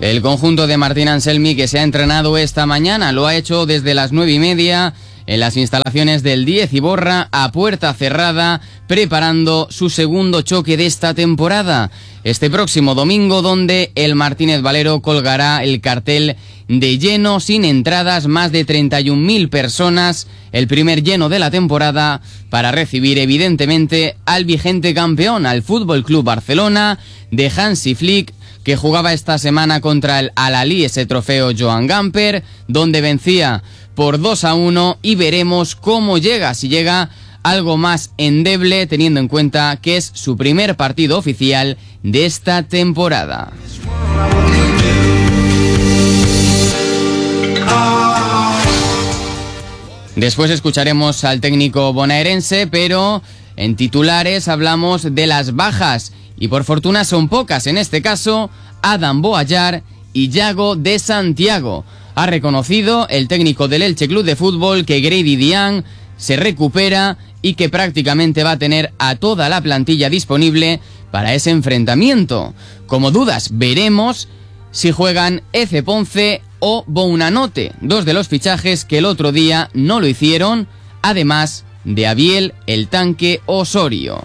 El conjunto de Martín Anselmi, que se ha entrenado esta mañana, lo ha hecho desde las 9:30 en las instalaciones del 10 Iborra, a puerta cerrada, preparando su segundo choque de esta temporada. Este próximo domingo, donde el Martínez Valero colgará el cartel de lleno, sin entradas, más de 31.000 personas, el primer lleno de la temporada, para recibir evidentemente al vigente campeón, al Fútbol Club Barcelona, de Hansi Flick, que jugaba esta semana contra el Al-Ahly, ese trofeo Joan Gamper, donde vencía por 2-1, y veremos cómo llega, si llega algo más endeble, teniendo en cuenta que es su primer partido oficial de esta temporada. Después escucharemos al técnico bonaerense, pero en titulares hablamos de las bajas, y por fortuna son pocas. En este caso, Adam Boallar y Yago de Santiago. Ha reconocido el técnico del Elche Club de Fútbol que Grady Diagne se recupera y que prácticamente va a tener a toda la plantilla disponible para ese enfrentamiento. Como dudas, veremos si juegan Eze Ponce o Bounanote, dos de los fichajes que el otro día no lo hicieron, además de Abiel el Tanque Osorio.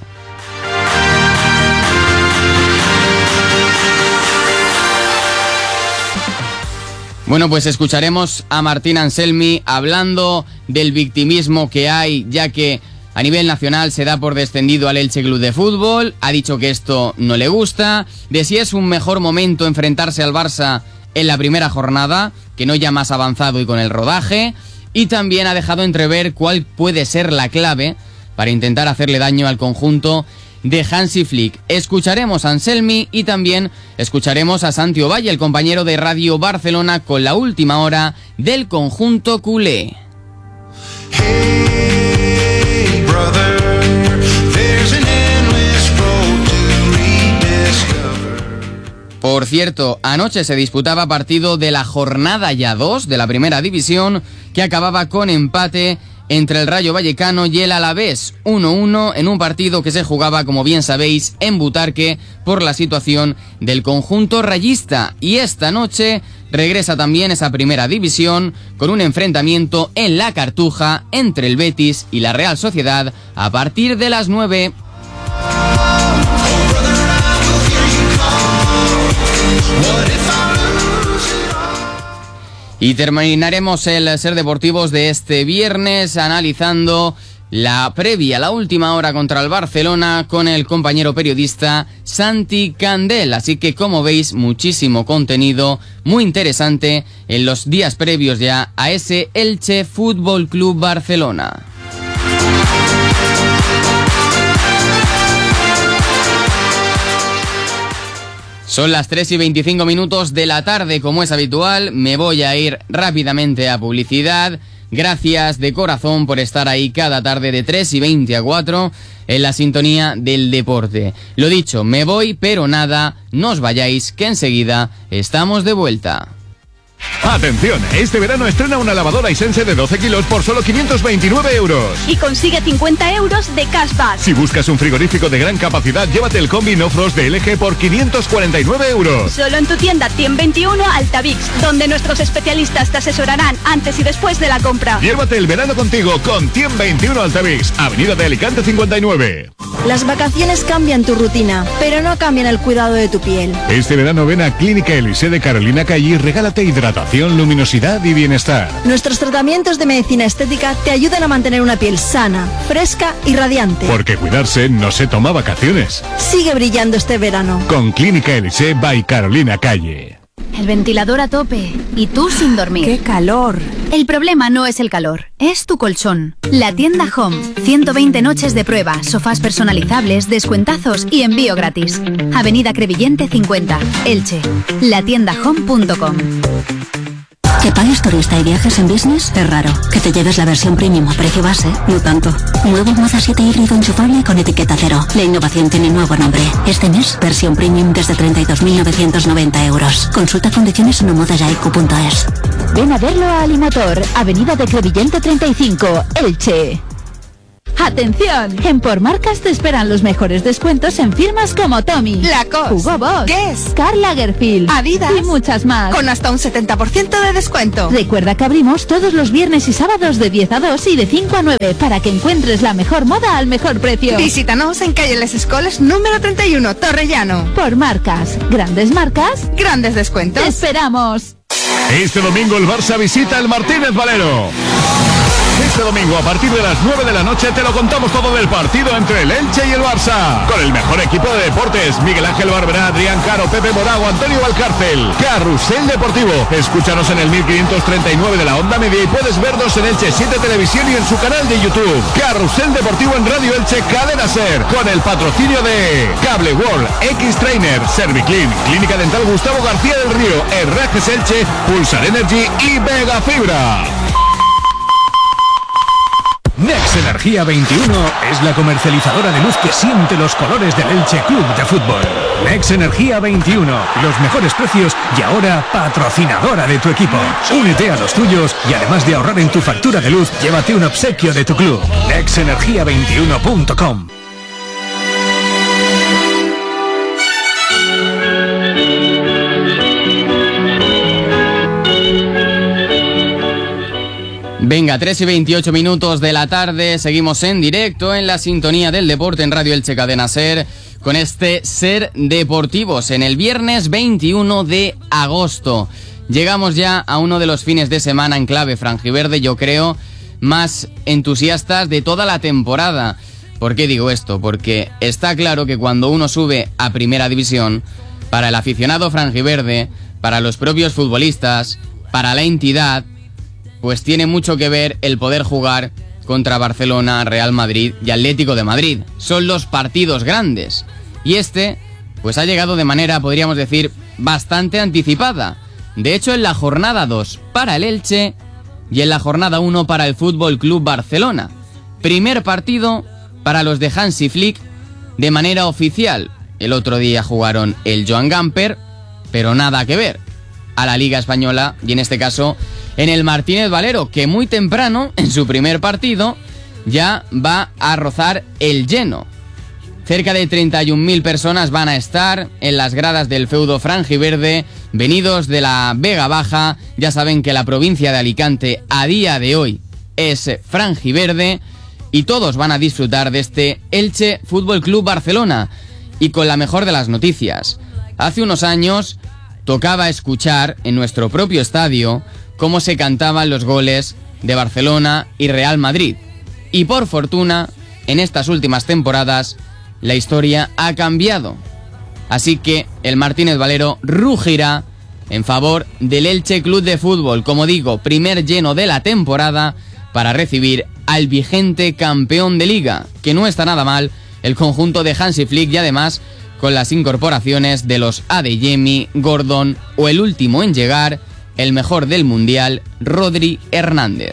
Bueno, pues escucharemos a Martín Anselmi hablando del victimismo que hay, ya que a nivel nacional se da por descendido al Elche Club de Fútbol. Ha dicho que esto no le gusta, de si es un mejor momento enfrentarse al Barça en la primera jornada, que no ya más avanzado y con el rodaje, y también ha dejado entrever cuál puede ser la clave para intentar hacerle daño al conjunto de Hansi Flick. Escucharemos a Anselmi y también escucharemos a Santi Ovalle, el compañero de Radio Barcelona, con la última hora del conjunto culé. Hey, brother, there's an endless road to rediscover. Por cierto, anoche se disputaba partido de la jornada ya 2 de la primera división, que acababa con empate entre el Rayo Vallecano y el Alavés, 1-1, en un partido que se jugaba, como bien sabéis, en Butarque por la situación del conjunto rayista. Y esta noche regresa también esa primera división con un enfrentamiento en la Cartuja entre el Betis y la Real Sociedad a partir de las 9. Y terminaremos el Ser Deportivos de este viernes analizando la previa, la última hora contra el Barcelona, con el compañero periodista Santi Candel. Así que, como veis, muchísimo contenido muy interesante en los días previos ya a ese Elche Fútbol Club Barcelona. Son las 3:25 de la tarde, como es habitual. Me voy a ir rápidamente a publicidad. Gracias de corazón por estar ahí cada tarde de 3:20 a 4 en la sintonía del deporte. Lo dicho, me voy, pero nada, no os vayáis, que enseguida estamos de vuelta. Atención, este verano estrena una lavadora Hisense de 12 kilos por solo 529 euros. Y consigue 50 euros de cashback. Si buscas un frigorífico de gran capacidad, llévate el combi No Frost de LG por 549 euros. Solo en tu tienda TIEM 21 Altavix, donde nuestros especialistas te asesorarán antes y después de la compra. Llévate el verano contigo con TIEM 21 Altavix, Avenida de Alicante 59. Las vacaciones cambian tu rutina, pero no cambian el cuidado de tu piel. Este verano ven a Clínica Elise de Carolina Calle y regálate hidratación, luminosidad y bienestar. Nuestros tratamientos de medicina estética te ayudan a mantener una piel sana, fresca y radiante. Porque cuidarse no se toma vacaciones. Sigue brillando este verano con Clínica Elise by Carolina Calle. El ventilador a tope y tú sin dormir. ¡Qué calor! El problema no es el calor, es tu colchón. La tienda Home. 120 noches de prueba, sofás personalizables, descuentazos y envío gratis. Avenida Crevillente 50, Elche. Latiendahome.com. Que pagues turista y viajes en business es raro. Que te lleves la versión premium a precio base, no tanto. Nuevo Moza 7 híbrido enchufable con etiqueta cero. La innovación tiene nuevo nombre. Este mes, versión premium desde 32.990 euros. Consulta condiciones en omodayaico.es. Ven a verlo a Alimotor, Avenida de Crevillente 35, Elche. ¡Atención! En Por Marcas te esperan los mejores descuentos en firmas como Tommy, Lacoste, Hugo Boss, Guess, Karl Lagerfeld, Adidas y muchas más. Con hasta un 70% de descuento. Recuerda que abrimos todos los viernes y sábados de 10 a 2 y de 5 a 9 para que encuentres la mejor moda al mejor precio. Visítanos en calle Les Escoles número 31, Torrellano. Por Marcas, grandes marcas, grandes descuentos. ¡te esperamos! Este domingo el Barça visita el Martínez Valero. Este domingo a partir de las 9 de la noche te lo contamos todo del partido entre el Elche y el Barça. Con el mejor equipo de deportes, Miguel Ángel Barberá, Adrián Caro, Pepe Morago, Antonio Valcárcel. Carrusel Deportivo. Escúchanos en el 1539 de la Onda Media y puedes vernos en Elche 7 Televisión y en su canal de YouTube. Carrusel Deportivo en Radio Elche Cadena Ser. Con el patrocinio de Cable World, X-Trainer, Serviclean, Clínica Dental Gustavo García del Río, Herrajes Elche, Pulsar Energy y Vega Fibra. Nex Energía 21 es la comercializadora de luz que siente los colores del Elche Club de Fútbol. Nex Energía 21, los mejores precios y ahora patrocinadora de tu equipo. Únete a los tuyos y además de ahorrar en tu factura de luz, llévate un obsequio de tu club. nexenergia21.com. Venga, 3 y 28 minutos de la tarde, seguimos en directo en la sintonía del deporte en Radio Elche Cadena Ser con este Ser Deportivos en el viernes 21 de agosto. Llegamos ya a uno de los fines de semana en clave franjiverde, yo creo, más entusiastas de toda la temporada. ¿Por qué digo esto? Porque está claro que cuando uno sube a Primera División, para el aficionado franjiverde, para los propios futbolistas, para la entidad, pues tiene mucho que ver el poder jugar contra Barcelona, Real Madrid y Atlético de Madrid. Son los partidos grandes. Y este, pues ha llegado de manera, podríamos decir, bastante anticipada. De hecho, en la jornada 2 para el Elche y en la jornada 1 para el Fútbol Club Barcelona. Primer partido para los de Hansi Flick de manera oficial. El otro día jugaron el Joan Gamper, pero nada que ver a la Liga Española y en este caso en el Martínez Valero, que muy temprano, en su primer partido, ya va a rozar el lleno. Cerca de 31.000 personas van a estar en las gradas del feudo franjiverde, venidos de la Vega Baja. Ya saben que la provincia de Alicante a día de hoy es franjiverde y todos van a disfrutar de este Elche Fútbol Club Barcelona. Y con la mejor de las noticias, hace unos años tocaba escuchar en nuestro propio estadio cómo se cantaban los goles de Barcelona y Real Madrid. Y por fortuna, en estas últimas temporadas, la historia ha cambiado. Así que el Martínez Valero rugirá en favor del Elche Club de Fútbol. Como digo, primer lleno de la temporada para recibir al vigente campeón de Liga, que no está nada mal el conjunto de Hansi Flick y además con las incorporaciones de los Adeyemi, Gordon o el último en llegar, el mejor del Mundial, Rodri Hernández.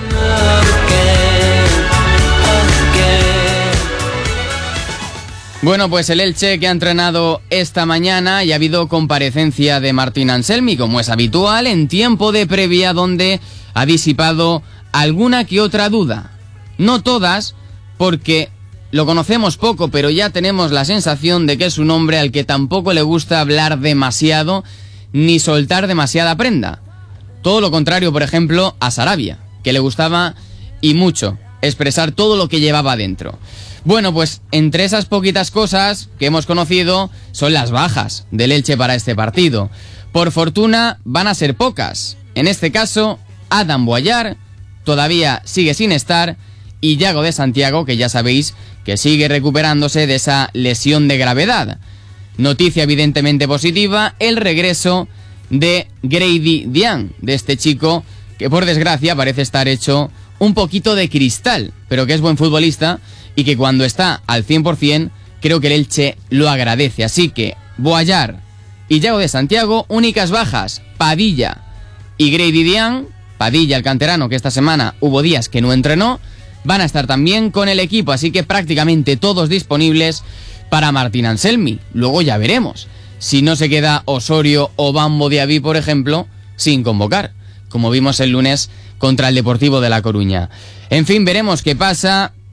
Bueno, pues el Elche que ha entrenado esta mañana y ha habido comparecencia de Martín Anselmi, como es habitual, en tiempo de previa donde ha disipado alguna que otra duda. No todas, porque lo conocemos poco, pero ya tenemos la sensación de que es un hombre al que tampoco le gusta hablar demasiado ni soltar demasiada prenda. Todo lo contrario, por ejemplo, a Sarabia, que le gustaba y mucho expresar todo lo que llevaba dentro. Bueno, pues entre esas poquitas cosas que hemos conocido son las bajas del Elche para este partido. Por fortuna van a ser pocas. En este caso, Adam Boyar todavía sigue sin estar y Yago de Santiago, que ya sabéis que sigue recuperándose de esa lesión de gravedad. Noticia evidentemente positiva, el regreso de Grady Dian, de este chico que por desgracia parece estar hecho un poquito de cristal, pero que es buen futbolista y que cuando está al 100% creo que el Elche lo agradece. Así que Boyar y Yago de Santiago, únicas bajas, Padilla y Grady Dian. Padilla, el canterano, que esta semana hubo días que no entrenó, van a estar también con el equipo, así que prácticamente todos disponibles para Martín Anselmi. Luego ya veremos si no se queda Osorio o Bambo Diaby, por ejemplo, sin convocar, como vimos el lunes contra el Deportivo de La Coruña. En fin, veremos qué pasa.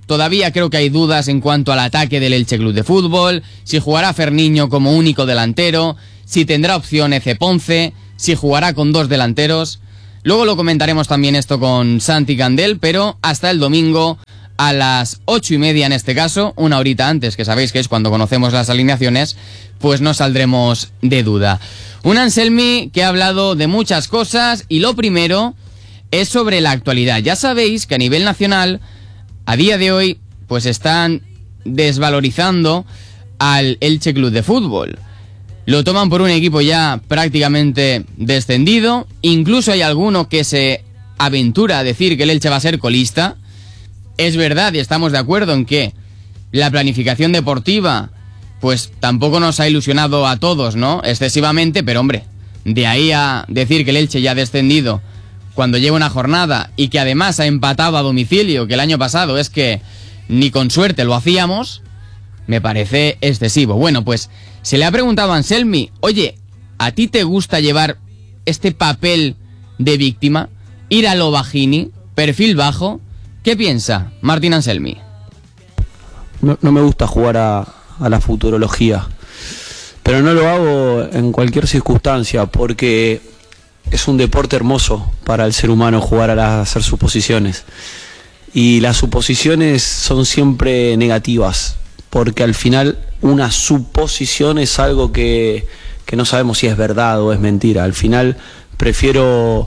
todavía creo que hay dudas en cuanto al ataque del Elche Club de Fútbol, si jugará Ferniño como único delantero, si tendrá opción Eze Ponce, si jugará con 2 delanteros. Luego lo comentaremos también esto con Santi Candel, pero hasta el domingo a las 8:30 en este caso, una horita antes, que sabéis que es cuando conocemos las alineaciones, pues no saldremos de duda. Un Anselmi que ha hablado de muchas cosas y lo primero es sobre la actualidad. Ya sabéis que a nivel nacional, a día de hoy, pues están desvalorizando al Elche Club de Fútbol. Lo toman por un equipo ya prácticamente descendido. Incluso hay alguno que se aventura a decir que el Elche va a ser colista. Es verdad y estamos de acuerdo en que la planificación deportiva pues tampoco nos ha ilusionado a todos, ¿no? Excesivamente, pero hombre, de ahí a decir que el Elche ya ha descendido cuando lleva una jornada y que además ha empatado a domicilio, que el año pasado es que ni con suerte lo hacíamos, me parece excesivo. Bueno, pues se le ha preguntado a Anselmi, oye, ¿a ti te gusta llevar este papel de víctima? Ir a lo bajini, perfil bajo. ¿Qué piensa Martín Anselmi? No me gusta jugar a la futurología, pero no lo hago en cualquier circunstancia, porque es un deporte hermoso para el ser humano jugar a hacer suposiciones. Y las suposiciones son siempre negativas, porque al final una suposición es algo que no sabemos si es verdad o es mentira. Al final prefiero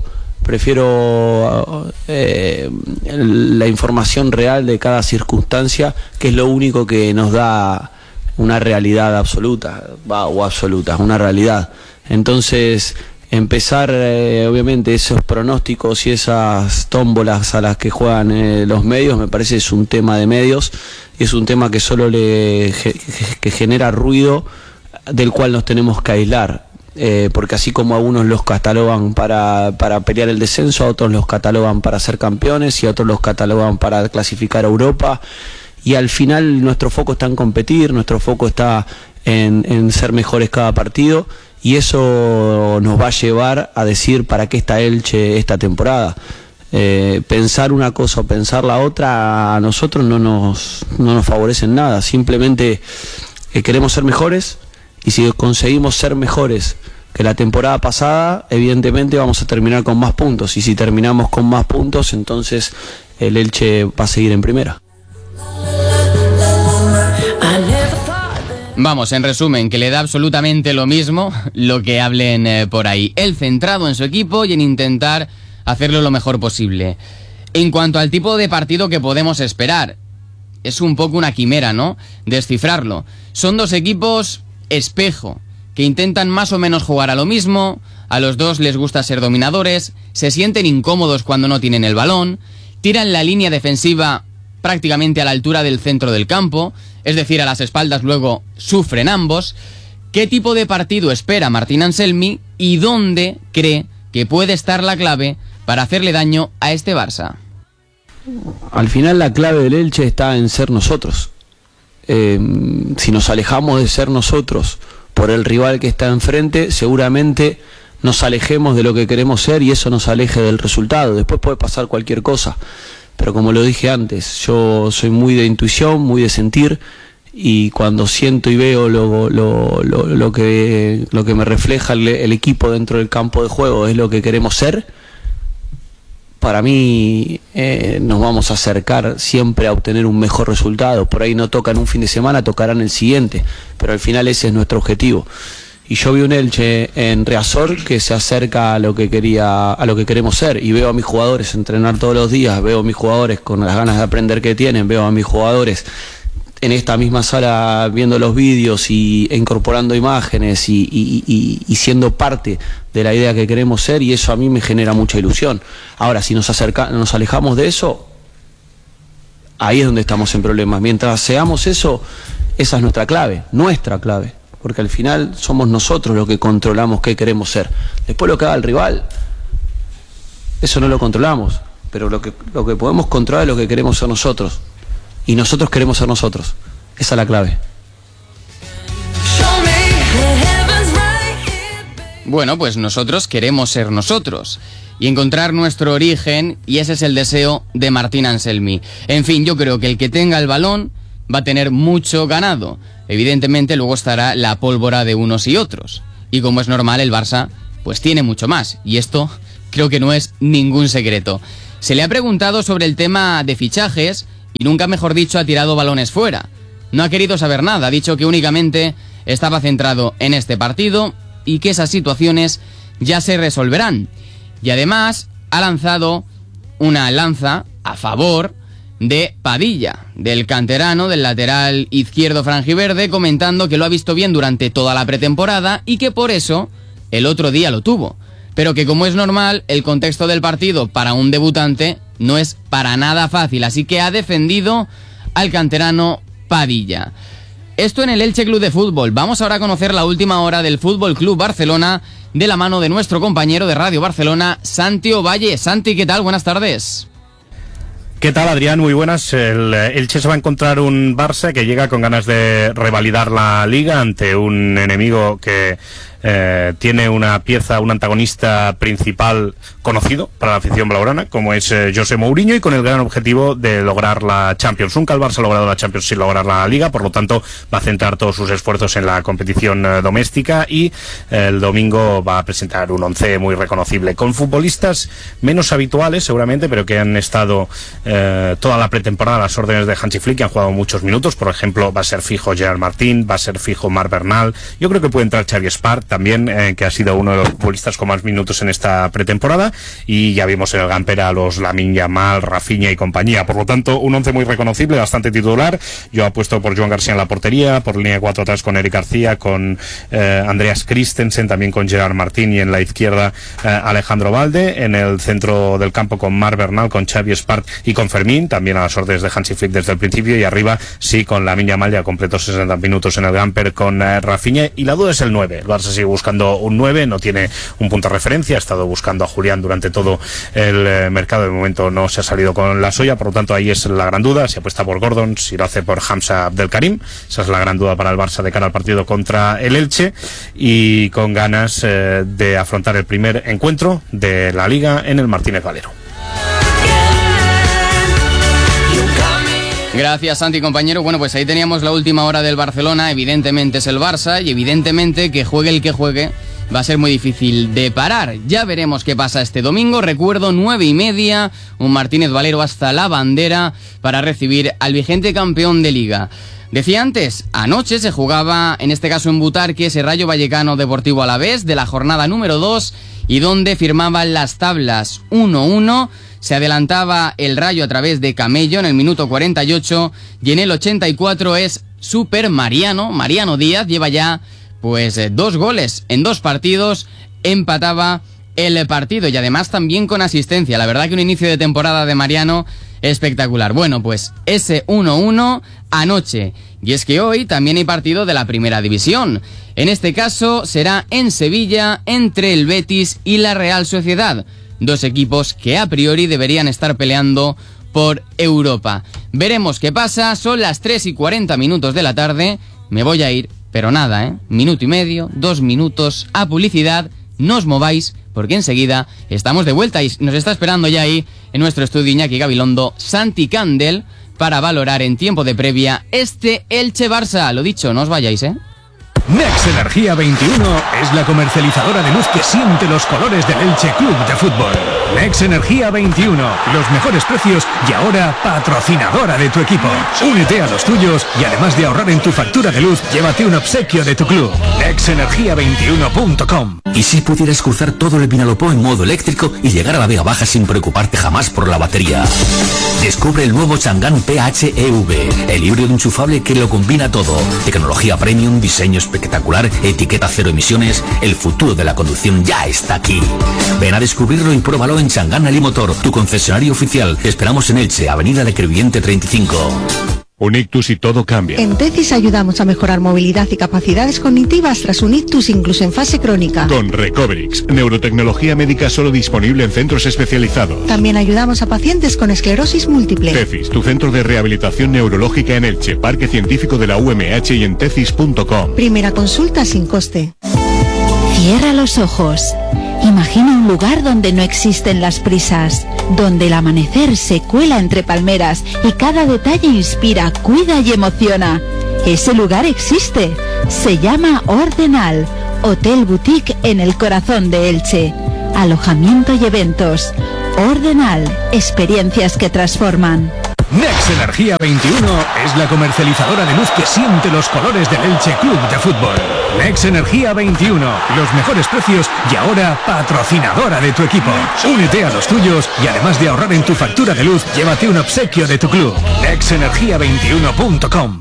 la información real de cada circunstancia, que es lo único que nos da una realidad absoluta, una realidad. Entonces, empezar, obviamente, esos pronósticos y esas tómbolas a las que juegan los medios, me parece es un tema de medios, y es un tema que solo que genera ruido, del cual nos tenemos que aislar. Porque así como a unos los catalogan para pelear el descenso, a otros los catalogan para ser campeones y a otros los catalogan para clasificar a Europa, y al final nuestro foco está en competir, nuestro foco está en ser mejores cada partido, y eso nos va a llevar a decir para qué está Elche esta temporada. Pensar una cosa o pensar la otra a nosotros no nos favorece en nada. Simplemente queremos ser mejores, y si conseguimos ser mejores que la temporada pasada, evidentemente vamos a terminar con más puntos, y si terminamos con más puntos, entonces el Elche va a seguir en primera. Vamos, en resumen, que le da absolutamente lo mismo lo que hablen por ahí. Él centrado en su equipo y en intentar hacerlo lo mejor posible. En cuanto al tipo de partido que podemos esperar, es un poco una quimera, ¿no? Descifrarlo. Son dos equipos espejo, que intentan más o menos jugar a lo mismo, a los dos les gusta ser dominadores, se sienten incómodos cuando no tienen el balón, tiran la línea defensiva prácticamente a la altura del centro del campo, es decir, a las espaldas luego sufren ambos. ¿Qué tipo de partido espera Martín Anselmi y dónde cree que puede estar la clave para hacerle daño a este Barça? Al final la clave del Elche está en ser nosotros. Si nos alejamos de ser nosotros por el rival que está enfrente, seguramente nos alejemos de lo que queremos ser, y eso nos aleje del resultado. Después puede pasar cualquier cosa, pero como lo dije antes, yo soy muy de intuición, muy de sentir, y cuando siento y veo lo que me refleja el equipo dentro del campo de juego es lo que queremos ser, para mí nos vamos a acercar siempre a obtener un mejor resultado. Por ahí no tocan un fin de semana, tocarán el siguiente, pero al final ese es nuestro objetivo. Y yo vi un Elche en Riazor que se acerca a lo que queremos ser, y veo a mis jugadores entrenar todos los días, veo a mis jugadores con las ganas de aprender que tienen, veo a mis jugadores en esta misma sala viendo los vídeos e incorporando imágenes y siendo parte de la idea que queremos ser, y eso a mí me genera mucha ilusión. Ahora, si nos alejamos de eso, ahí es donde estamos en problemas. Mientras seamos eso, esa es nuestra clave, porque al final somos nosotros los que controlamos qué queremos ser. Después lo que haga el rival, eso no lo controlamos, pero lo que podemos controlar es lo que queremos ser nosotros. Y nosotros queremos ser nosotros. Esa es la clave. Bueno, pues nosotros queremos ser nosotros y encontrar nuestro origen, y ese es el deseo de Martín Anselmi. En fin, yo creo que el que tenga el balón va a tener mucho ganado. Evidentemente luego estará la pólvora de unos y otros. Y como es normal, el Barça pues tiene mucho más. Y esto creo que no es ningún secreto. Se le ha preguntado sobre el tema de fichajes y nunca mejor dicho ha tirado balones fuera. No ha querido saber nada, ha dicho que únicamente estaba centrado en este partido y que esas situaciones ya se resolverán. Y además ha lanzado una lanza a favor de Padilla, del canterano, del lateral izquierdo franjiverde, comentando que lo ha visto bien durante toda la pretemporada y que por eso el otro día lo tuvo. Pero que como es normal, el contexto del partido para un debutante no es para nada fácil, así que ha defendido al canterano Padilla. Esto en el Elche Club de Fútbol. Vamos ahora a conocer la última hora del Fútbol Club Barcelona de la mano de nuestro compañero de Radio Barcelona, Santi Ovalle. Santi, ¿qué tal? Buenas tardes. ¿Qué tal, Adrián? Muy buenas. El Elche se va a encontrar un Barça que llega con ganas de revalidar la Liga ante un enemigo que tiene una pieza, un antagonista principal conocido para la afición blaugrana, como es José Mourinho, y con el gran objetivo de lograr la Champions. Nunca el Barça ha logrado la Champions sin lograr la Liga, por lo tanto va a centrar todos sus esfuerzos en la competición doméstica, y el domingo va a presentar un once muy reconocible, con futbolistas menos habituales seguramente, pero que han estado toda la pretemporada a las órdenes de Hansi Flick, que han jugado muchos minutos. Por ejemplo, va a ser fijo Gerard Martín, va a ser fijo Marc Bernal, yo creo que puede entrar Xavi Espart también, que ha sido uno de los futbolistas con más minutos en esta pretemporada, y ya vimos en el Gamper a los Lamine Yamal, Rafinha y compañía. Por lo tanto, un once muy reconocible, bastante titular. Yo apuesto por Joan García en la portería, por línea de 4 atrás con Eric García, con Andreas Christensen, también con Gerard Martín, y en la izquierda Alejandro Valde, en el centro del campo con Marc Bernal, con Xavi Espart y con Fermín, también a las órdenes de Hansi Flick desde el principio, y arriba sí con Lamine Yamal, ya completó 60 minutos en el Gamper con Rafinha, y la duda es el 9. El Barça sigue buscando un 9, no tiene un punto de referencia, ha estado buscando a Julián durante todo el mercado, de momento no se ha salido con la suya, por lo tanto ahí es la gran duda, si apuesta por Gordon, si lo hace por Hamza Abdelkarim, esa es la gran duda para el Barça de cara al partido contra el Elche, y con ganas de afrontar el primer encuentro de la Liga en el Martínez Valero. Gracias, Santi, compañero. Bueno, pues ahí teníamos la última hora del Barcelona. Evidentemente es el Barça, y evidentemente que juegue el que juegue va a ser muy difícil de parar. Ya veremos qué pasa este domingo. Recuerdo, 9:30, un Martínez Valero hasta la bandera para recibir al vigente campeón de Liga. Decía antes, anoche se jugaba, en este caso en Butarque, ese Rayo Vallecano Deportivo Alavés de la jornada número 2, y donde firmaban las tablas 1-1. Se adelantaba el Rayo a través de Camello en el minuto 48, y en el 84 es Super Mariano Díaz, lleva ya pues 2 goles en 2 partidos, empataba el partido, y además también con asistencia. La verdad que un inicio de temporada de Mariano espectacular. Bueno, pues ese 1-1 anoche, y es que hoy también hay partido de la Primera División. En este caso será en Sevilla, entre el Betis y la Real Sociedad, 2 equipos que a priori deberían estar peleando por Europa. Veremos qué pasa. Son las 3:40 de la tarde. Me voy a ir, pero nada, minuto y medio, 2 minutos a publicidad. No os mováis, porque enseguida estamos de vuelta, y nos está esperando ya ahí en nuestro estudio Iñaki Gabilondo, Santi Candel, para valorar en tiempo de previa este Elche Barça. Lo dicho, no os vayáis, Nex Energía 21 es la comercializadora de luz que siente los colores del Elche Club de Fútbol. Nex Energía 21, los mejores precios y ahora patrocinadora de tu equipo. Únete a los tuyos y además de ahorrar en tu factura de luz, llévate un obsequio de tu club. nexenergia21.com. ¿Y si pudieras cruzar todo el Vinalopó en modo eléctrico y llegar a la Vega Baja sin preocuparte jamás por la batería? Descubre el nuevo Chang'an PHEV, el híbrido enchufable que lo combina todo. Tecnología premium, diseño espectacular, etiqueta cero emisiones. El futuro de la conducción ya está aquí. Ven a descubrirlo y pruébalo en Chang'an Alimotor, tu concesionario oficial. Te esperamos en Elche, Avenida de Crevillente 35. Un ictus y todo cambia. En Tecis ayudamos a mejorar movilidad y capacidades cognitivas tras un ictus, incluso en fase crónica. Con Recoverix, neurotecnología médica solo disponible en centros especializados. También ayudamos a pacientes con esclerosis múltiple. Tecis, tu centro de rehabilitación neurológica en Elche, Parque Científico de la UMH y en tecis.com. Primera consulta sin coste. Cierra los ojos. Imagina un lugar donde no existen las prisas, donde el amanecer se cuela entre palmeras y cada detalle inspira, cuida y emociona. Ese lugar existe. Se llama Ordenal, Hotel Boutique en el corazón de Elche. Alojamiento y eventos. Ordenal, experiencias que transforman. Nex Energía 21 es la comercializadora de luz que siente los colores del Elche Club de Fútbol. Nex Energía 21, los mejores precios y ahora patrocinadora de tu equipo. Únete a los tuyos y además de ahorrar en tu factura de luz, llévate un obsequio de tu club. nexenergia21.com.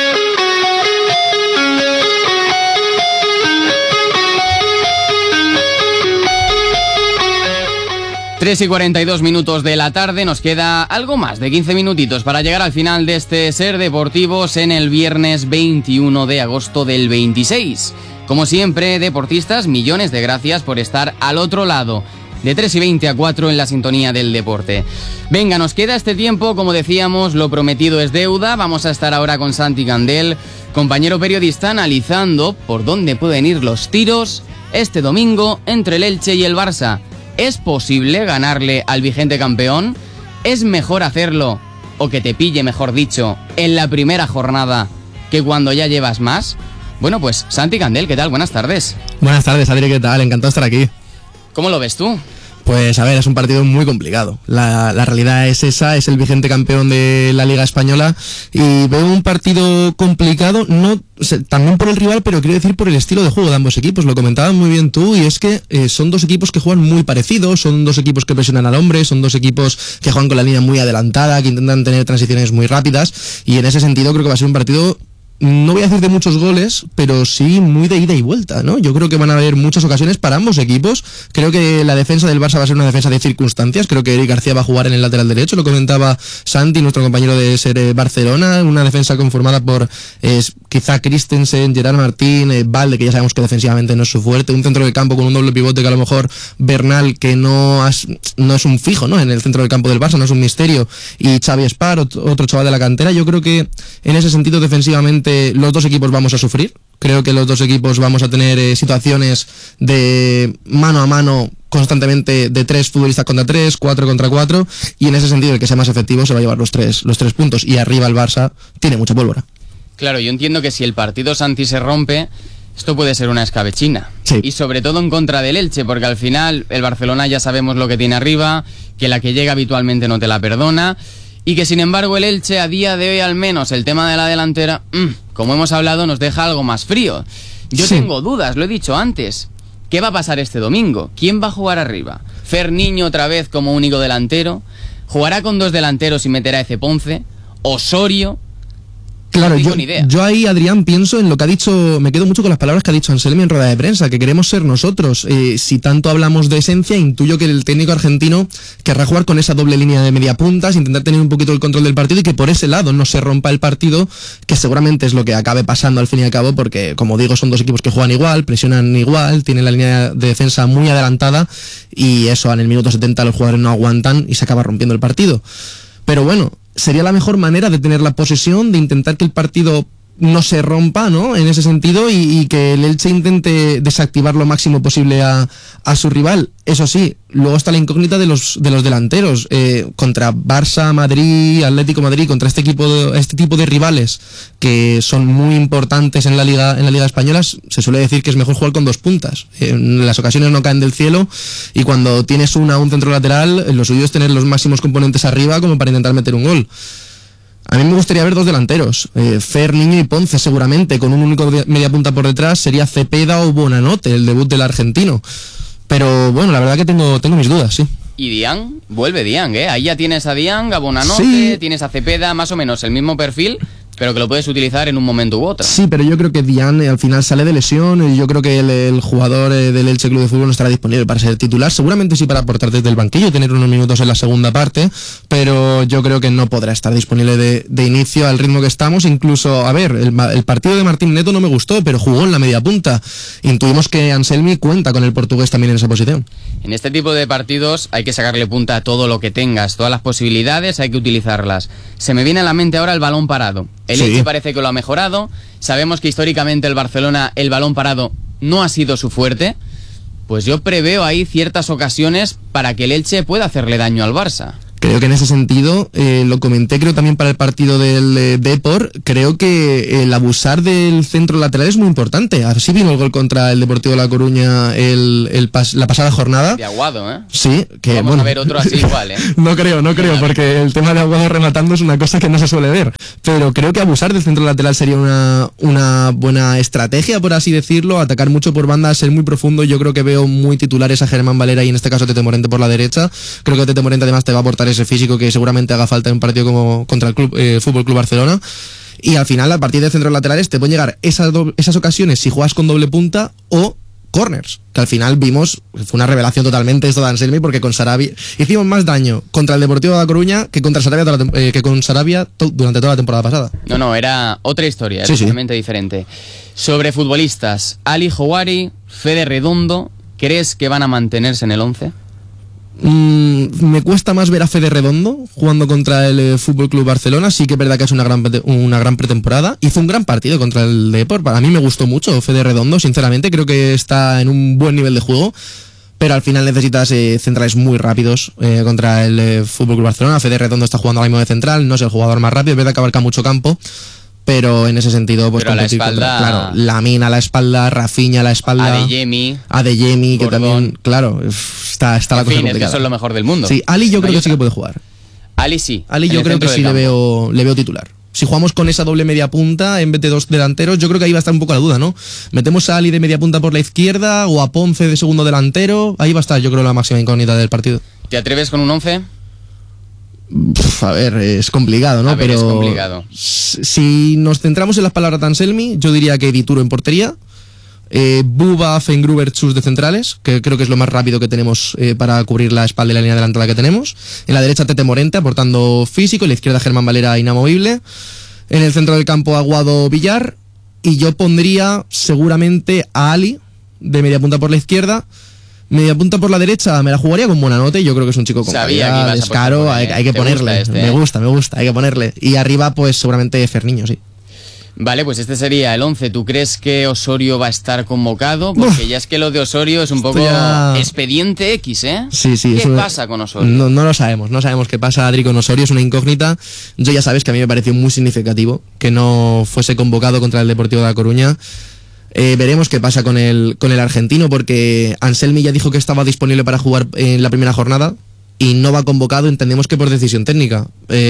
3:42 de la tarde, nos queda algo más de 15 minutitos para llegar al final de este Ser Deportivos en el viernes 21 de agosto del 26. Como siempre, deportistas, millones de gracias por estar al otro lado, de 3:20 a 4 en la sintonía del deporte. Venga, nos queda este tiempo, como decíamos, lo prometido es deuda. Vamos a estar ahora con Santi Candel, compañero periodista, analizando por dónde pueden ir los tiros este domingo entre el Elche y el Barça. ¿Es posible ganarle al vigente campeón? ¿Es mejor hacerlo, o que te pille, mejor dicho, en la primera jornada que cuando ya llevas más? Bueno, pues Santi Candel, ¿qué tal? Buenas tardes. Buenas tardes, Adri, ¿qué tal? Encantado de estar aquí. ¿Cómo lo ves tú? Pues a ver, es un partido muy complicado. La realidad es esa, es el vigente campeón de la Liga Española y veo un partido complicado, no también por el rival, pero quiero decir por el estilo de juego de ambos equipos. Lo comentabas muy bien tú, y es que son dos equipos que juegan muy parecidos, son dos equipos que presionan al hombre, son dos equipos que juegan con la línea muy adelantada, que intentan tener transiciones muy rápidas, y en ese sentido creo que va a ser un partido, no voy a decir de muchos goles, pero sí muy de ida y vuelta, ¿no? Yo creo que van a haber muchas ocasiones para ambos equipos. Creo que la defensa del Barça va a ser una defensa de circunstancias. Creo que Eric García va a jugar en el lateral derecho, lo comentaba Santi, nuestro compañero de Ser Barcelona. Una defensa conformada por quizá Christensen, Gerard Martín, Valde, que ya sabemos que defensivamente no es su fuerte. Un centro del campo con un doble pivote que a lo mejor Bernal, que no es un fijo, ¿no? En el centro del campo del Barça, no es un misterio. Y Xavi Espar, otro chaval de la cantera. Yo creo que en ese sentido defensivamente los dos equipos vamos a sufrir. Creo que los dos equipos vamos a tener situaciones de mano a mano constantemente, de 3 futbolistas contra 3, 4 contra 4, y en ese sentido el que sea más efectivo se va a llevar los tres puntos, y arriba el Barça tiene mucha pólvora. Claro, yo entiendo que si el partido Santi se rompe, esto puede ser una escabechina. Sí. Y sobre todo en contra del Elche, porque al final el Barcelona ya sabemos lo que tiene arriba, que la que llega habitualmente no te la perdona. Y que sin embargo el Elche, a día de hoy al menos, el tema de la delantera, como hemos hablado, nos deja algo más frío. Yo tengo dudas, lo he dicho antes. ¿Qué va a pasar este domingo? ¿Quién va a jugar arriba? ¿Fer Niño otra vez como único delantero? ¿Jugará con 2 delanteros y meterá a Eze Ponce? ¿Osorio? Claro, yo ahí, Adrián, pienso en lo que ha dicho, me quedo mucho con las palabras que ha dicho Anselmi en rueda de prensa, que queremos ser nosotros. Si tanto hablamos de esencia, intuyo que el técnico argentino querrá jugar con esa doble línea de media puntas, intentar tener un poquito el control del partido y que por ese lado no se rompa el partido, que seguramente es lo que acabe pasando al fin y al cabo, porque, como digo, son dos equipos que juegan igual, presionan igual, tienen la línea de defensa muy adelantada, y eso en el minuto 70 los jugadores no aguantan y se acaba rompiendo el partido. Pero bueno, sería la mejor manera de tener la posesión, de intentar que el partido no se rompa, ¿no? En ese sentido, y que el Elche intente desactivar lo máximo posible a su rival. Eso sí, luego está la incógnita de los delanteros. Contra Barça, Madrid, Atlético Madrid, contra este tipo de rivales que son muy importantes en la Liga Española, se suele decir que es mejor jugar con 2 puntas. Las ocasiones no caen del cielo, y cuando tienes un centro lateral, lo suyo es tener los máximos componentes arriba como para intentar meter un gol. A mí me gustaría ver 2 delanteros, Fer, Niño y Ponce seguramente, con un único media punta por detrás sería Cepeda o Buonanotte, el debut del argentino. Pero bueno, la verdad que tengo mis dudas, sí. Y Diang, vuelve Diang, Ahí ya tienes a Diang, a Buonanotte, tienes a Cepeda, más o menos el mismo perfil, pero que lo puedes utilizar en un momento u otro. Sí, pero yo creo que Diang al final sale de lesión, y yo creo que el jugador del Elche Club de Fútbol no estará disponible para ser titular, seguramente sí para aportar desde el banquillo, tener unos minutos en la segunda parte, pero yo creo que no podrá estar disponible de inicio al ritmo que estamos. Incluso, a ver, el partido de Martín Neto no me gustó, pero jugó en la media punta. Intuimos que Anselmi cuenta con el portugués también en esa posición. En este tipo de partidos hay que sacarle punta a todo lo que tengas, todas las posibilidades hay que utilizarlas. Se me viene a la mente ahora el balón parado. El Elche parece que lo ha mejorado. Sabemos que históricamente el Barcelona, el balón parado no ha sido su fuerte. pues yo preveo ahí ciertas ocasiones para que el Elche pueda hacerle daño al Barça. Creo que en ese sentido, lo comenté creo también para el partido del Depor, creo que el abusar del centro lateral es muy importante. Así vino el gol contra el Deportivo de La Coruña la pasada jornada. De Aguado, ¿eh? Sí, que vamos a ver otro así igual, ¿eh? No creo, porque el tema de Aguado rematando es una cosa que no se suele ver. Pero creo que abusar del centro lateral sería una buena estrategia, por así decirlo. Atacar mucho por banda, ser muy profundo. Yo creo que veo muy titulares a Germán Valera y en este caso Tete Morente por la derecha. Creo que Tete Morente además te va a aportar ese físico que seguramente haga falta en un partido como contra el Fútbol Club Barcelona. Y al final, a partir de centros laterales, te pueden llegar esas ocasiones si juegas con doble punta o corners, que al final vimos, fue una revelación totalmente esto de Anselmi, porque con Sarabia hicimos más daño contra el Deportivo de La Coruña que contra Sarabia durante toda la temporada pasada. No, era otra historia, totalmente diferente. Sobre futbolistas, Ali Houari, Fede Redondo, ¿crees que van a mantenerse en el 11? Me cuesta más ver a Fede Redondo jugando contra el Fútbol Club Barcelona. Sí que es verdad que es una gran pretemporada. Hizo un gran partido contra el Depor. Para mí me gustó mucho Fede Redondo, sinceramente. Creo que está en un buen nivel de juego, pero al final necesitas centrales muy rápidos contra el Fútbol Club Barcelona. Fede Redondo está jugando ahora mismo de central, no es el jugador más rápido, es verdad que abarca mucho campo, pero en ese sentido, pues competir contra, claro, Lamine a la espalda, Rafinha a la espalda, Adeyemi, que también, claro, está la cosa complicada. Es que son lo mejor del mundo. Sí, Ali yo creo que sí que puede jugar. Ali sí. Ali yo creo que sí le veo titular. Si jugamos con esa doble media punta en vez de dos delanteros, yo creo que ahí va a estar un poco la duda, ¿no? Metemos a Ali de media punta por la izquierda o a Ponce de segundo delantero, ahí va a estar yo creo la máxima incógnita del partido. ¿Te atreves con un 11? A ver, es complicado, ¿no? Pero es complicado. Si nos centramos en las palabras de Anselmi, yo diría que Dituro en portería, Buba, Fengruber, Chus de centrales, que creo que es lo más rápido que tenemos para cubrir la espalda y la línea delantada que tenemos. En la derecha Tete Morente aportando físico, en la izquierda Germán Valera inamovible. En el centro del campo Aguado, Villar, y yo pondría seguramente a Ali de media punta por la izquierda. Media punta por la derecha me la jugaría con Buenanote. Yo creo que es un chico con calidad, descaro, hay que ponerle. Me gusta, hay que ponerle. Y arriba, pues seguramente Ferniño, sí. Vale, pues este sería el 11. ¿Tú crees que Osorio va a estar convocado? Porque ya es que lo de Osorio es un poco expediente X, ¿eh? Sí. ¿Qué pasa con Osorio? No lo sabemos, no sabemos qué pasa, Adri, con Osorio, es una incógnita. Yo ya sabes que a mí me pareció muy significativo que no fuese convocado contra el Deportivo de La Coruña. Veremos qué pasa con el argentino, porque Anselmi ya dijo que estaba disponible para jugar en la primera jornada y no va convocado, entendemos que por decisión técnica.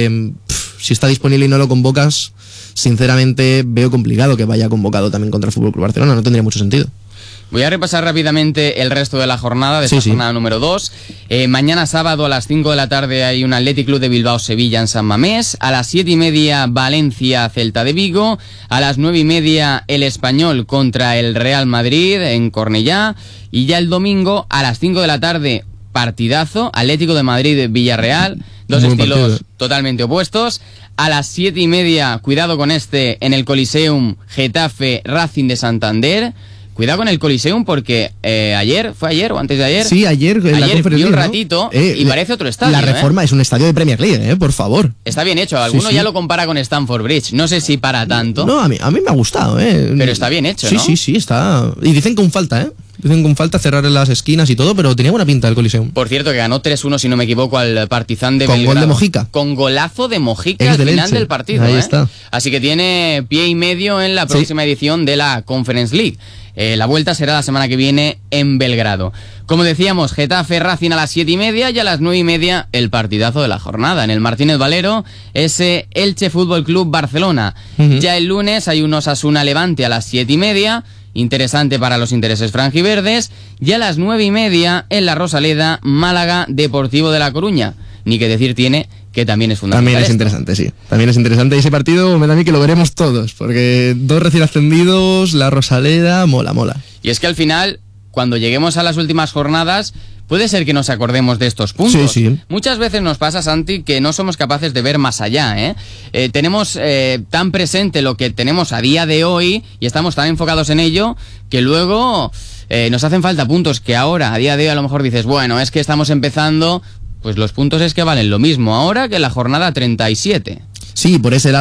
Si está disponible y no lo convocas, sinceramente veo complicado que vaya convocado también contra el Fútbol Club Barcelona, no tendría mucho sentido. Voy a repasar rápidamente el resto de la jornada, de esta jornada número 2. Mañana sábado a las 5 de la tarde hay un Athletic Club de Bilbao-Sevilla en San Mamés. A las 7:30 Valencia-Celta de Vigo. A las 9:30 el Español contra el Real Madrid en Cornellá. Y ya el domingo a las 5 de la tarde, partidazo, Atlético de Madrid-Villarreal. Dos estilos totalmente opuestos. A las 7:30, cuidado con en el Coliseum, Getafe-Racing de Santander. Cuidado con el Coliseum porque ¿fue ayer o antes de ayer? Sí, ayer en la conferencia, vi un ratito, ¿no? Y parece otro estadio. La reforma es un estadio de Premier League, por favor. Está bien hecho, alguno ya lo compara con Stamford Bridge, no sé si para tanto. No, a mí me ha gustado, Pero está bien hecho, ¿no? Sí, está. Y dicen con falta, Dicen con falta cerrar las esquinas y todo, pero tenía buena pinta el Coliseum. Por cierto, que ganó 3-1, si no me equivoco, al Partizan de Belgrado. Con gol de Mojica. Con golazo de Mojica al final del partido. Ahí está. Así que tiene pie y medio en la próxima edición de la Conference League. La vuelta será la semana que viene en Belgrado. Como decíamos, Getafe Racing a las 7:30 y a las 9:30 el partidazo de la jornada. En el Martínez Valero, ese Elche Fútbol Club Barcelona. Ya el lunes hay un Osasuna Levante a las 7:30. Interesante para los intereses franjiverdes. Y a las 9:30 en la Rosaleda, Málaga Deportivo de La Coruña. Ni que decir tiene que también es fundamental. También es interesante, sí. También es interesante. Y ese partido me da a mí que lo veremos todos, porque dos recién ascendidos, la Rosaleda, mola. Y es que al final, cuando lleguemos a las últimas jornadas, puede ser que nos acordemos de estos puntos. Sí. Muchas veces nos pasa, Santi, que no somos capaces de ver más allá, tenemos tan presente lo que tenemos a día de hoy y estamos tan enfocados en ello que luego nos hacen falta puntos que ahora, a día de hoy, a lo mejor dices, bueno, es que estamos empezando. Pues los puntos es que valen lo mismo ahora que la jornada 37. Sí, por ese lado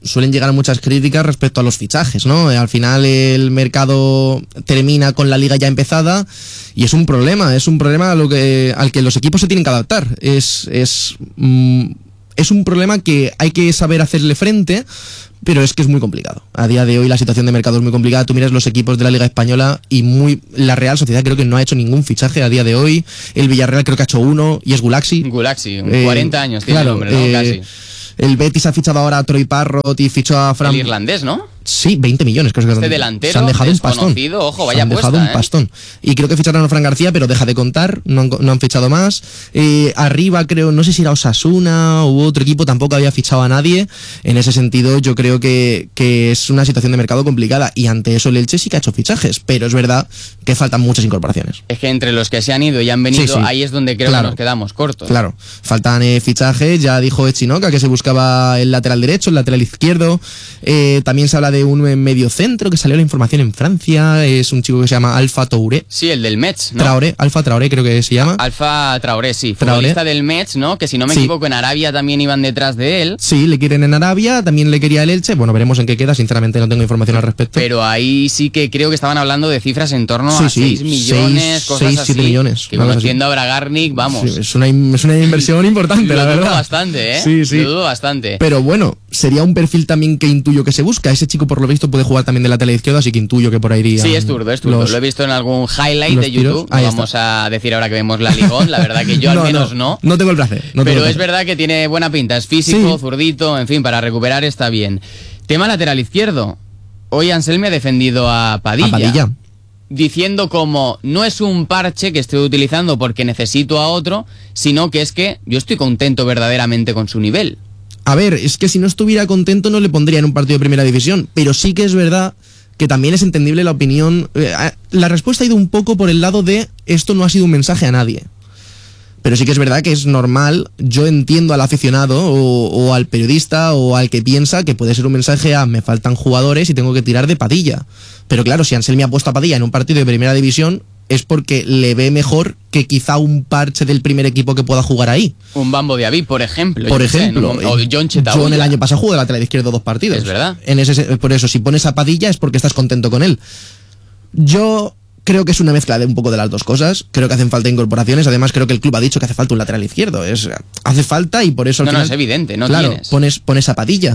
suelen llegar muchas críticas respecto a los fichajes, ¿no? Al final el mercado termina con la liga ya empezada y es un problema al que los equipos se tienen que adaptar. Es un problema que hay que saber hacerle frente, pero es que es muy complicado. A día de hoy la situación de mercado es muy complicada. Tú miras los equipos de la Liga Española y la Real Sociedad creo que no ha hecho ningún fichaje a día de hoy. El Villarreal creo que ha hecho uno y es Gulaxi. 40 años tiene, claro, el hombre, ¿no? Casi. El Betis ha fichado ahora a Troy Parrott y fichó a Fran... El irlandés, ¿no? Sí, 20 millones creo que este delantero se han dejado un pastón. Ojo, vaya se han dejado un pastón. Y creo que ficharon a Fran García, pero deja de contar, no han fichado más. Arriba creo, no sé si era Osasuna u otro equipo, tampoco había fichado a nadie. En ese sentido yo creo que es una situación de mercado complicada y ante eso el Elche sí que ha hecho fichajes, pero es verdad que faltan muchas incorporaciones. Es que entre los que se han ido y han venido, sí. Ahí es donde creo que nos quedamos cortos. Claro, faltan fichajes, ya dijo Echinoca que se buscaba el lateral derecho, el lateral izquierdo, también se habla de un medio centro que salió la información en Francia, es un chico que se llama Alpha Touré. Sí, el del Metz, ¿no? Alpha Traoré creo que se llama. Alpha Traoré, sí, futbolista del Metz, ¿no? Que si no me equivoco en Arabia también iban detrás de él. Sí, le quieren en Arabia, también le quería el Elche, bueno, veremos en qué queda, sinceramente no tengo información al respecto. Pero ahí sí que creo que estaban hablando de cifras en torno a 6 millones, cosas 6, así. 7 millones. Que conociendo a Bragarnik, vamos. Sí, es una inversión importante, la verdad. Lo dudo bastante, ¿eh? Sí. Lo dudo bastante. Pero bueno, sería un perfil también que intuyo que se busca. Ese chico por lo visto puede jugar también de lateral izquierdo, así que intuyo que por ahí iría. Sí, es zurdo. Lo he visto en algún highlight de YouTube. No vamos a decir ahora que vemos la Ligón, la verdad que yo al menos no. No tengo el placer. Pero es verdad que tiene buena pinta, es físico, zurdito, en fin, para recuperar está bien. Tema lateral izquierdo. Hoy Anselmi ha defendido a Padilla. Diciendo como no es un parche que estoy utilizando porque necesito a otro, sino que es que yo estoy contento verdaderamente con su nivel. A ver, es que si no estuviera contento no le pondría en un partido de primera división, pero sí que es verdad que también es entendible la opinión. La respuesta ha ido un poco por el lado de esto no ha sido un mensaje a nadie. Pero sí que es verdad que es normal, yo entiendo al aficionado o al periodista o al que piensa que puede ser un mensaje a me faltan jugadores y tengo que tirar de Padilla. Pero claro, si Anselmi ha puesto a Padilla en un partido de primera división es porque le ve mejor que quizá un parche del primer equipo que pueda jugar ahí. Un Bambo de Aviv, por ejemplo. O John Chetahuya. John el año pasado jugó de lateral izquierdo 2 partidos. Es verdad. Por eso, si pones a Padilla es porque estás contento con él. Yo creo que es una mezcla de un poco de las dos cosas. Creo que hacen falta incorporaciones. Además, creo que el club ha dicho que hace falta un lateral izquierdo. Hace falta y por eso al final... No, es evidente, claro, pones a Padilla.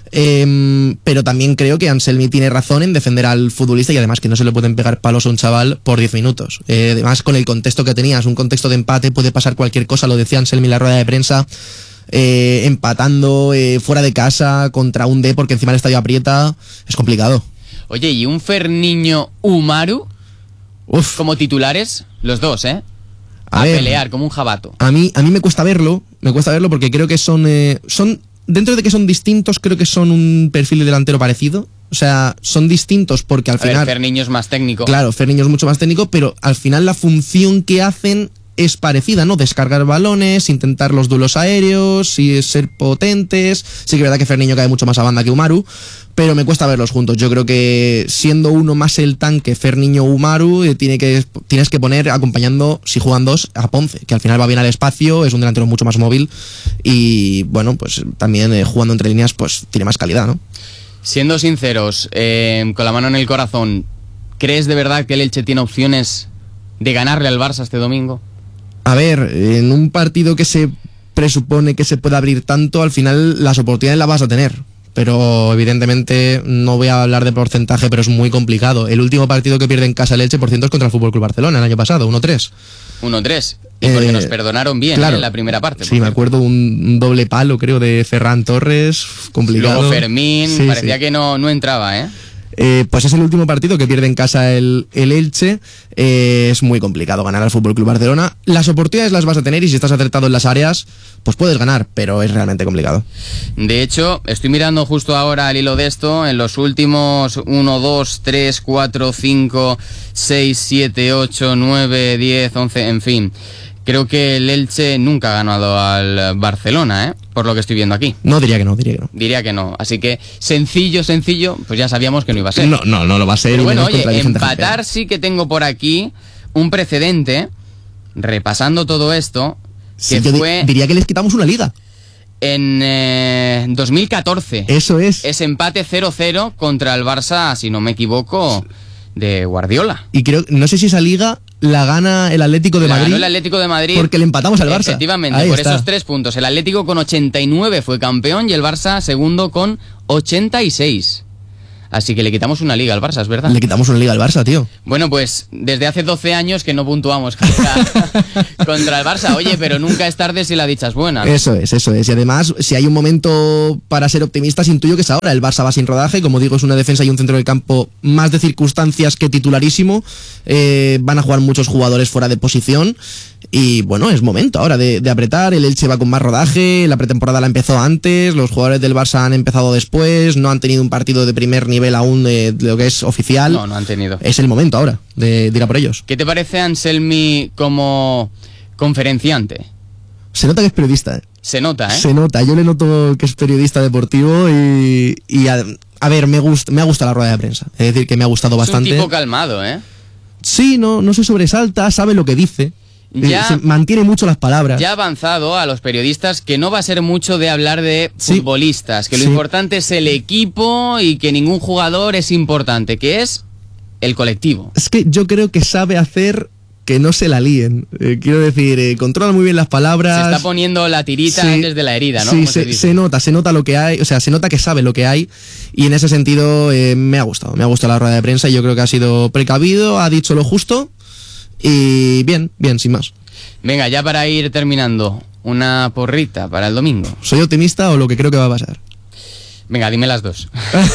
Pero también creo que Anselmi tiene razón en defender al futbolista y además que no se le pueden pegar palos a un chaval por 10 minutos. Además, con el contexto que tenías, un contexto de empate, puede pasar cualquier cosa. Lo decía Anselmi en la rueda de prensa. Empatando fuera de casa contra un D porque encima el estadio aprieta. Es complicado. Oye, ¿y un Ferniño Umaru? Como titulares, los dos, ¿eh? A pelear como un jabato. A mí me cuesta verlo porque creo que son dentro de que son distintos, creo que son un perfil de delantero parecido. O sea, son distintos porque al final... Ferniño es más técnico. Claro, Ferniño es mucho más técnico, pero al final la función que hacen es parecida, ¿no? Descargar balones, intentar los duelos aéreos, y ser potentes. Sí que es verdad que Ferniño cae mucho más a banda que Umaru, pero me cuesta verlos juntos. Yo creo que siendo uno más el tanque Ferniño Umaru, tienes que poner acompañando, si juegan dos, a Ponce, que al final va bien al espacio, es un delantero mucho más móvil y bueno, pues también jugando entre líneas pues tiene más calidad, ¿no? Siendo sinceros, con la mano en el corazón, ¿crees de verdad que el Elche tiene opciones de ganarle al Barça este domingo? A ver, en un partido que se presupone que se puede abrir tanto, al final las oportunidades las vas a tener. Pero evidentemente no voy a hablar de porcentaje, pero es muy complicado. El último partido que pierde en casa el Elche, por ciento, es contra el FC Barcelona el año pasado, 1-3. 1-3. Y porque nos perdonaron bien, claro, en la primera parte. Sí, me acuerdo un doble palo, creo, de Ferran Torres, complicado. Luego Fermín, parecía que no entraba, ¿eh? Pues es el último partido que pierde en casa el Elche. Es muy complicado ganar al FC Barcelona. Las oportunidades las vas a tener y si estás acertado en las áreas, pues puedes ganar, pero es realmente complicado. De hecho, estoy mirando justo ahora al hilo de esto, en los últimos 1, 2, 3, 4, 5, 6, 7, 8, 9, 10, 11, en fin. Creo que el Elche nunca ha ganado al Barcelona, ¿eh? Por lo que estoy viendo aquí. No, diría que no. Diría que no. Así que sencillo, pues ya sabíamos que no iba a ser. No lo va a ser. Pero bueno, oye, empatar sí que tengo por aquí un precedente, repasando todo esto, que sí, diría que les quitamos una liga. En 2014. Eso es. Ese empate 0-0 contra el Barça, si no me equivoco, de Guardiola. Y creo, no sé si esa liga la gana el Atlético de Madrid. Ganó el Atlético de Madrid. Porque le empatamos al Barça. Efectivamente, ahí por está. esos 3 puntos. El Atlético con 89 fue campeón y el Barça segundo con 86. Así que le quitamos una liga al Barça, ¿es verdad? Le quitamos una liga al Barça, tío. Bueno, pues desde hace 12 años que no puntuamos contra el Barça. Oye, pero nunca es tarde si la dicha es buena, ¿no? Eso es. Y además, si hay un momento para ser optimistas, intuyo que es ahora. El Barça va sin rodaje. Como digo, es una defensa y un centro del campo más de circunstancias que titularísimo. Van a jugar muchos jugadores fuera de posición. Y bueno, es momento ahora de apretar. El Elche va con más rodaje. La pretemporada la empezó antes. Los jugadores del Barça han empezado después. No han tenido un partido de primer nivel aún de lo que es oficial. No han tenido. Es el momento ahora de ir a por ellos. ¿Qué te parece Anselmi como conferenciante? Se nota que es periodista, ¿eh? Se nota, ¿eh? Se nota. Yo le noto que es periodista deportivo y a ver, me ha gustado la rueda de prensa. Es decir, que me ha gustado bastante. Es un tipo calmado, ¿eh? Sí, no se sobresalta, sabe lo que dice. Se mantiene mucho las palabras. Ya ha avanzado a los periodistas que no va a ser mucho de hablar de futbolistas, que lo importante es el equipo y que ningún jugador es importante, que es el colectivo. Es que yo creo que sabe hacer que no se la líen. Quiero decir, controla muy bien las palabras. Se está poniendo la tirita antes de la herida, ¿no? Sí, se nota lo que hay, o sea, se nota que sabe lo que hay y en ese sentido me ha gustado la rueda de prensa y yo creo que ha sido precavido, ha dicho lo justo. Y bien, sin más. Venga, ya para ir terminando, una porrita para el domingo. ¿Soy optimista o lo que creo que va a pasar? Venga, dime las dos.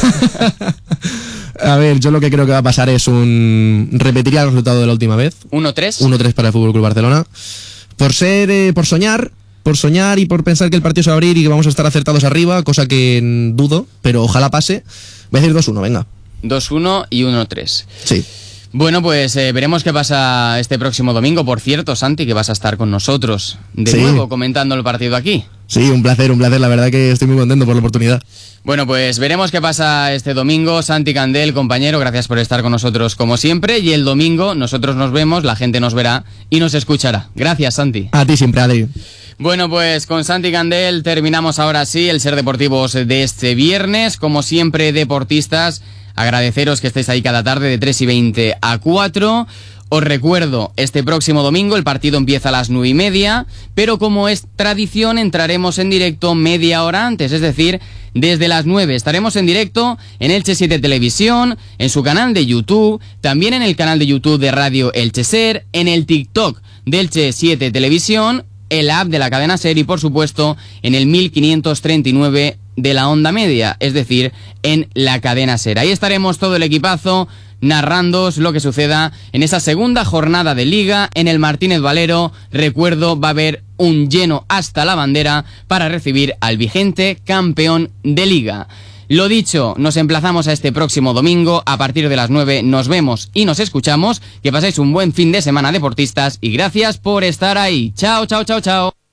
A ver, yo lo que creo que va a pasar es repetiría el resultado de la última vez. 1-3. 1-3 para el Fútbol Club Barcelona. Por soñar y por pensar que el partido se va a abrir y que vamos a estar acertados arriba, cosa que dudo, pero ojalá pase. Voy a decir 2-1, venga. 2-1 y 1-3. Sí. Bueno, pues veremos qué pasa este próximo domingo. Por cierto, Santi, que vas a estar con nosotros de nuevo comentando el partido aquí. Sí, un placer, la verdad que estoy muy contento por la oportunidad. Bueno, pues veremos qué pasa este domingo. Santi Candel, compañero, gracias por estar con nosotros como siempre. Y el domingo nosotros nos vemos, la gente nos verá y nos escuchará. Gracias, Santi. A ti siempre, Adri. Bueno, pues con Santi Candel terminamos ahora sí el Ser Deportivos de este viernes. Como siempre, deportistas, agradeceros que estéis ahí cada tarde de 3:20 a 4. Os recuerdo, este próximo domingo el partido empieza a las 9:30, pero como es tradición entraremos en directo media hora antes, es decir, desde las 9 estaremos en directo en Elche 7 Televisión, en su canal de YouTube, también en el canal de YouTube de Radio Elche Ser, en el TikTok de Elche 7 Televisión, el app de la cadena Ser y por supuesto en el 1539 de la onda media, es decir, en la cadena Ser. Ahí estaremos todo el equipazo narrándoos lo que suceda en esa segunda jornada de Liga en el Martínez Valero. Recuerdo, va a haber un lleno hasta la bandera para recibir al vigente campeón de Liga. Lo dicho, nos emplazamos a este próximo domingo a partir de las 9. Nos vemos y nos escuchamos. Que paséis un buen fin de semana, deportistas, y gracias por estar ahí. Chao, chao, chao, chao.